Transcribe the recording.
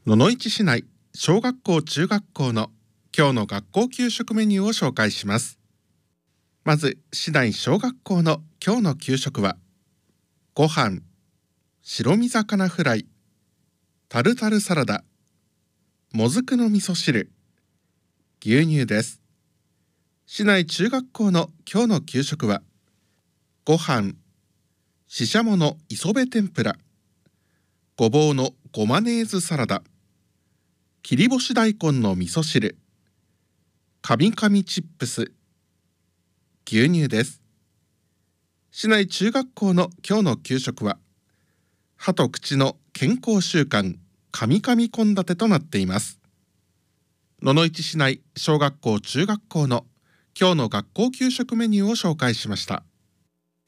野々市市内小学校中学校の今日の学校給食メニューを紹介します。まず市内小学校の今日の給食はご飯、白身魚フライ、タルタルサラダ、もずくの味噌汁、牛乳です。市内中学校の今日の給食はご飯、ししゃもの磯辺天ぷら、ごぼうのごまネーズサラダ、切り干し大根の味噌汁、カミカミチップス、牛乳です。市内中学校の今日の給食は歯と口の健康習慣カミカミ献立となっています。野々市市内小学校中学校の今日の学校給食メニューを紹介しました。